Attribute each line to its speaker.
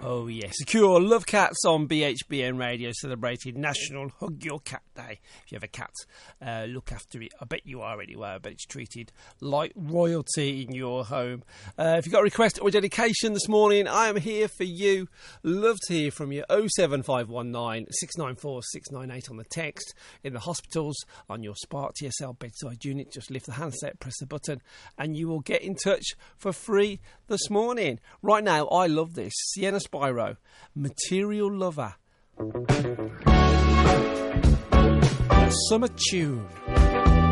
Speaker 1: Oh, yes. Secure Love Cats on BHBN Radio, celebrating National Hug Your Cat Day. If you have a cat, look after it. I bet you are anyway. I bet it's treated like royalty in your home. If you've got a request or dedication this morning, I am here for you. Love to hear from you. 07519 694 698 on the text. In the hospitals, on your Spark TSL bedside unit, just lift the handset, press the button, and you will get in touch for free this morning. Right now, I love this. Sienna Spyro, Material Lover. Summer tune.